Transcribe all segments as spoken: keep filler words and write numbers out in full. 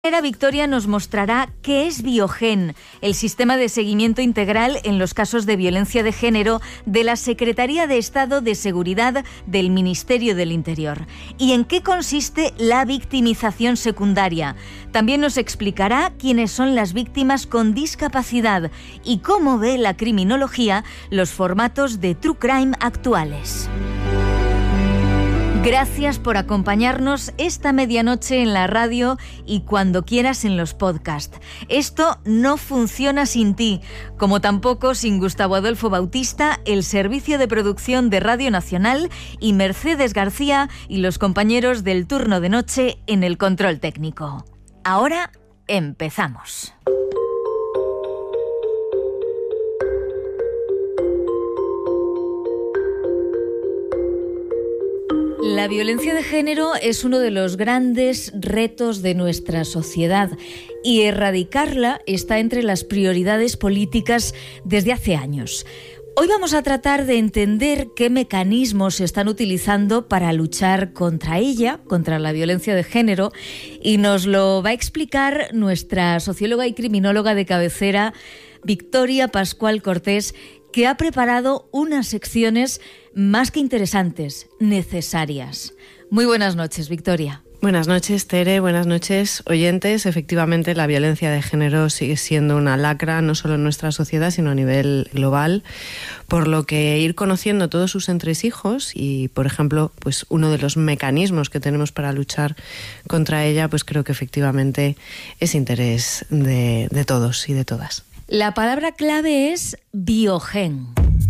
Victoria nos mostrará qué es Biogen, el sistema de seguimiento integral en los casos de violencia de género de la Secretaría de Estado de Seguridad del Ministerio del Interior, y en qué consiste la victimización secundaria. También nos explicará quiénes son las víctimas con discapacidad y cómo ve la criminología los formatos de true crime actuales. Gracias por acompañarnos esta medianoche en la radio y cuando quieras en los podcasts. Esto no funciona sin ti, como tampoco sin Gustavo Adolfo Bautista, el servicio de producción de Radio Nacional, y Mercedes García y los compañeros del turno de noche en el control técnico. Ahora empezamos. La violencia de género es uno de los grandes retos de nuestra sociedad y erradicarla está entre las prioridades políticas desde hace años. Hoy vamos a tratar de entender qué mecanismos se están utilizando para luchar contra ella, contra la violencia de género, y nos lo va a explicar nuestra socióloga y criminóloga de cabecera, Victoria Pascual Cortés, que ha preparado unas secciones más que interesantes, necesarias. Muy buenas noches, Victoria. Buenas noches, Tere. Buenas noches, oyentes. Efectivamente, la violencia de género sigue siendo una lacra, no solo en nuestra sociedad, sino a nivel global, por lo que ir conociendo todos sus entresijos y, por ejemplo, pues uno de los mecanismos que tenemos para luchar contra ella, pues creo que efectivamente es interés de, de todos y de todas. La palabra clave es Biogen.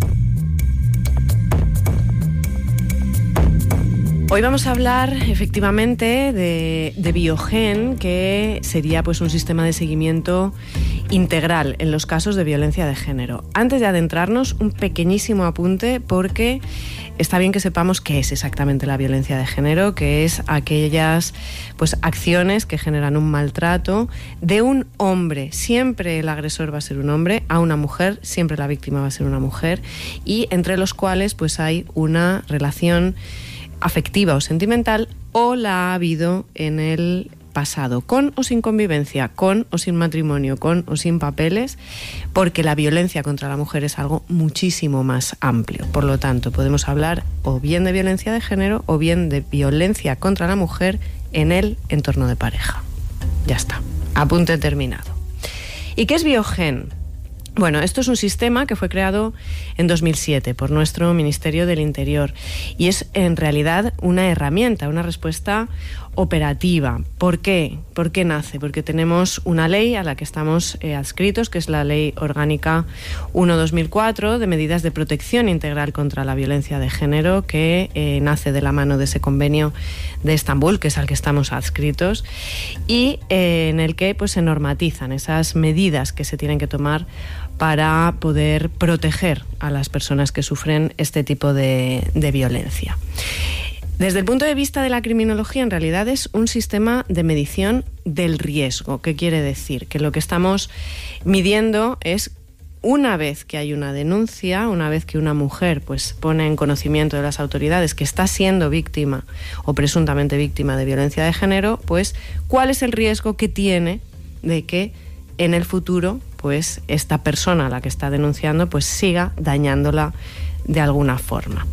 Hoy vamos a hablar efectivamente de, de Biogen, que sería pues un sistema de seguimiento integral en los casos de violencia de género. Antes de adentrarnos, un pequeñísimo apunte, porque está bien que sepamos qué es exactamente la violencia de género, que es aquellas pues acciones que generan un maltrato de un hombre. Siempre el agresor va a ser un hombre, a una mujer siempre la víctima va a ser una mujer, y entre los cuales pues hay una relación afectiva o sentimental, o la ha habido en el pasado, con o sin convivencia, con o sin matrimonio, con o sin papeles, porque la violencia contra la mujer es algo muchísimo más amplio. Por lo tanto, podemos hablar o bien de violencia de género o bien de violencia contra la mujer en el entorno de pareja. Ya está, apunte terminado. ¿Y qué es Biogen? Bueno, esto es un sistema que fue creado en dos mil siete por nuestro Ministerio del Interior y es en realidad una herramienta, una respuesta operativa. ¿Por qué? ¿Por qué nace? Porque tenemos una ley a la que estamos eh, adscritos, que es la Ley Orgánica uno barra dos mil cuatro de medidas de protección integral contra la violencia de género, que eh, nace de la mano de ese convenio de Estambul, que es al que estamos adscritos, y eh, en el que pues, se normatizan esas medidas que se tienen que tomar para poder proteger a las personas que sufren este tipo de, de violencia. Desde el punto de vista de la criminología, en realidad es un sistema de medición del riesgo. ¿Qué quiere decir? Que lo que estamos midiendo es, una vez que hay una denuncia, una vez que una mujer pues, pone en conocimiento de las autoridades que está siendo víctima o presuntamente víctima de violencia de género, pues cuál es el riesgo que tiene de que en el futuro pues esta persona a la que está denunciando pues siga dañándola de alguna forma.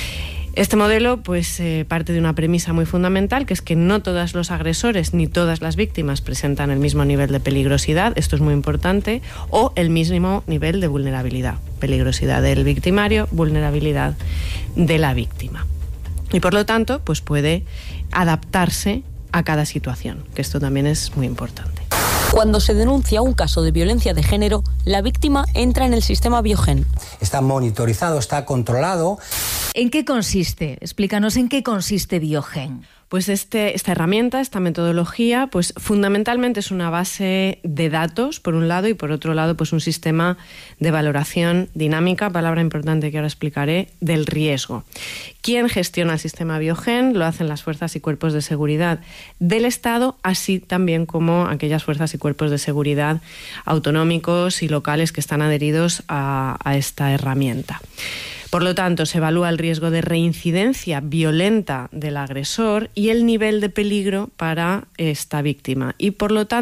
Este modelo pues eh, parte de una premisa muy fundamental, que es que no todos los agresores ni todas las víctimas presentan el mismo nivel de peligrosidad, esto es muy importante, o el mismo nivel de vulnerabilidad. Peligrosidad del victimario, vulnerabilidad de la víctima. Y por lo tanto, pues puede adaptarse a cada situación, que esto también es muy importante. Cuando se denuncia un caso de violencia de género, la víctima entra en el sistema Biogen. Está monitorizado, está controlado. ¿En qué consiste? Explícanos en qué consiste Biogen. Pues este, esta herramienta, esta metodología, pues fundamentalmente es una base de datos, por un lado, y por otro lado, pues un sistema de valoración dinámica, palabra importante que ahora explicaré, del riesgo. ¿Quién gestiona el sistema Biogen? Lo hacen las fuerzas y cuerpos de seguridad del Estado, así también como aquellas fuerzas y cuerpos de seguridad autonómicos y locales que están adheridos a, a esta herramienta. Por lo tanto, se evalúa el riesgo de reincidencia violenta del agresor y el nivel de peligro para esta víctima. Y por lo tanto,